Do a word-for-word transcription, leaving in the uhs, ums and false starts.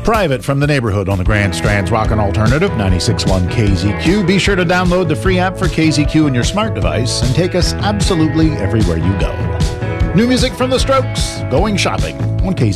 Private from the neighborhood on the Grand Strand's Rockin' Alternative, ninety-six point one K Z Q. Be sure to download the free app for K Z Q on your smart device and take us absolutely everywhere you go. New music from The Strokes, Going Shopping on K Z Q.